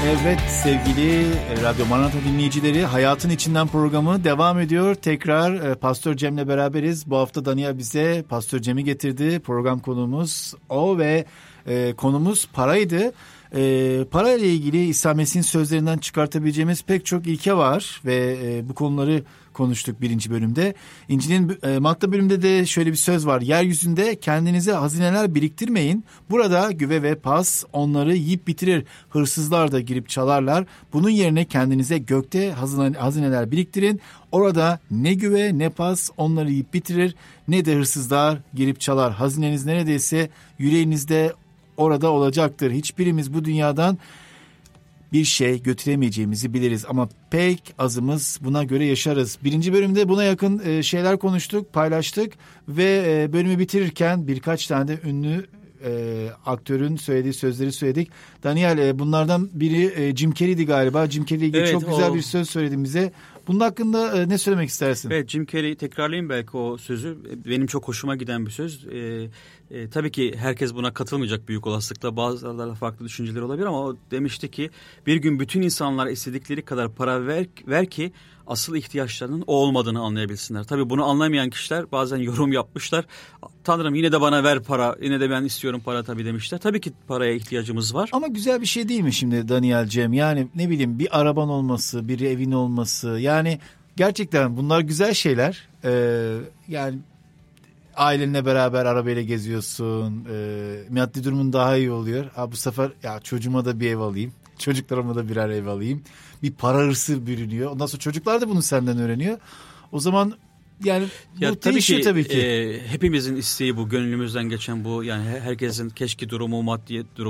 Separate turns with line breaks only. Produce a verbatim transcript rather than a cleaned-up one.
Evet sevgili Radyo Maranatha dinleyicileri, Hayatın İçinden programı devam ediyor. Tekrar Pastör Cem'le beraberiz. Bu hafta Daniel bize Pastör Cem'i getirdi. Program konuğumuz o ve e, konumuz paraydı. E, parayla ilgili İsa Mesih'in sözlerinden çıkartabileceğimiz pek çok ilke var ve e, bu konuları konuştuk birinci bölümde. İncil'in e, Matta bölümünde de şöyle bir söz var. Yeryüzünde kendinize hazineler biriktirmeyin. Burada güve ve pas onları yiyip bitirir. Hırsızlar da girip çalarlar. Bunun yerine kendinize gökte hazine, hazineler biriktirin. Orada ne güve ne pas onları yiyip bitirir. Ne de hırsızlar girip çalar. Hazineniz neredeyse yüreğinizde orada olacaktır. Hiçbirimiz bu dünyadan bir şey götüremeyeceğimizi biliriz ama pek azımız buna göre yaşarız. Birinci bölümde buna yakın şeyler konuştuk, paylaştık ve bölümü bitirirken birkaç tane de ünlü e, aktörün söylediği sözleri söyledik. Daniel, e, bunlardan biri e, Jim Carrey'di galiba. Jim Carrey'le ilgili evet, çok güzel o... bir söz söyledin bize. Bunun hakkında e, ne söylemek istersin?
Evet, Jim Carrey'i tekrarlayayım belki o sözü. Benim çok hoşuma giden bir söz. E, e, tabii ki herkes buna katılmayacak büyük olasılıkla. Bazılarla farklı düşünceler olabilir ama o demişti ki bir gün bütün insanlar istedikleri kadar para ver, ver ki asıl ihtiyaçlarının o olmadığını anlayabilsinler. Tabii bunu anlamayan kişiler bazen yorum yapmışlar. Tanrım yine de bana ver para, yine de ben istiyorum para tabii demişler. Tabii ki paraya ihtiyacımız var.
Ama güzel bir şey değil mi şimdi Daniel Cem? Yani ne bileyim bir araban olması, bir evin olması. Yani gerçekten bunlar güzel şeyler. Ee, yani ailenle beraber arabayla geziyorsun. E, maddi durumun daha iyi oluyor. Ha, bu sefer ya çocuğuma da bir ev alayım. Çocuklarıma da birer ev alayım. Bir para hırsı bürünüyor. Ondan sonra çocuklar da bunu senden öğreniyor. O zaman yani
ya
bu
tabii
değişiyor
ki,
tabii ki.
E, hepimizin isteği bu, gönlümüzden geçen bu. Yani herkesin keşke durumu, maddi durumu